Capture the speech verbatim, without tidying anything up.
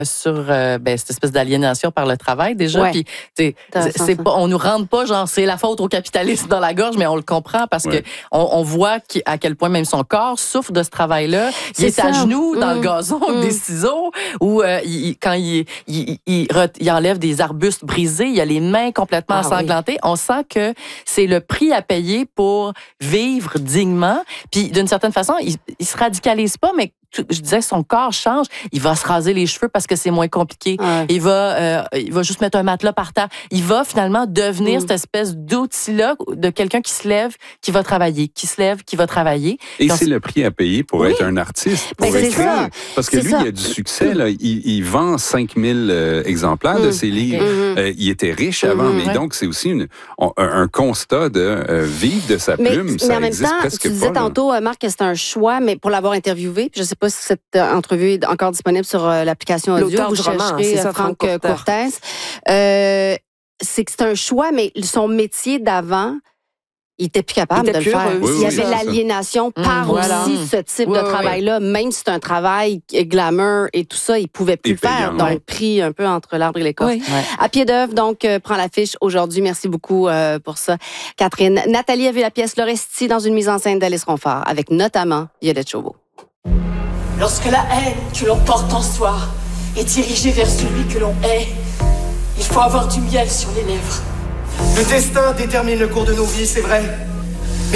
sur euh, ben, cette espèce d'aliénation par le travail déjà. Ouais. Puis, c'est, c'est pas, on nous rentre pas genre c'est la faute au capitalisme dans la gorge, mais on le comprend parce ouais. que on, on voit à quel point même son corps souffre de ce travail-là. Il est, est à genoux mmh. dans le gazon mmh. avec des ciseaux ou euh, il, quand il, il, il, il enlève des arbustes brisés, il a les mains complètement ah, ensanglantées. Oui. On sent que c'est le prix à payer pour vivre dignement. Puis d'une certaine façon, il, il se radicalise pas, mais je disais, son corps change. Il va se raser les cheveux parce que c'est moins compliqué. Ouais. Il va, euh, il va juste mettre un matelas par terre. Il va finalement devenir mm. cette espèce d'outil-là de quelqu'un qui se lève, qui va travailler, qui se lève, qui va travailler. Et donc, c'est le prix à payer pour oui. être un artiste, pour ben, écrire. Parce que c'est lui, ça. il a du succès. Là. Il, il vend cinq mille euh, exemplaires mm. de ses livres. Mm-hmm. Euh, il était riche avant, mm-hmm. mais ouais. donc c'est aussi une, un, un constat de euh, vivre de sa mais, plume. Mais ça en même temps, tu disais pas, tantôt, Marc, que c'était un choix, mais pour l'avoir interviewé, puis je sais pas si cette entrevue est encore disponible sur euh, l'application audio. L'auteur vous du roman, chercherez c'est ça, Franck Courtès. Euh, c'est que c'est un choix, mais son métier d'avant, il était plus capable était de le faire. Oui, il y oui, avait l'aliénation mmh, par voilà. aussi ce type oui, de travail-là, oui. même si c'est un travail glamour et tout ça, il pouvait plus et le faire. Payant, donc, ouais. pris un peu entre l'arbre et l'écorce. Oui. Ouais. À pied d'œuvre, donc, euh, prend l'affiche aujourd'hui. Merci beaucoup euh, pour ça, Catherine. Nathalie a vu la pièce L'Orestie dans une mise en scène d'Alice Ronfort, avec notamment Violette Chauveau. Lorsque la haine que l'on porte en soi est dirigée vers celui que l'on hait, il faut avoir du miel sur les lèvres. Le destin détermine le cours de nos vies, c'est vrai.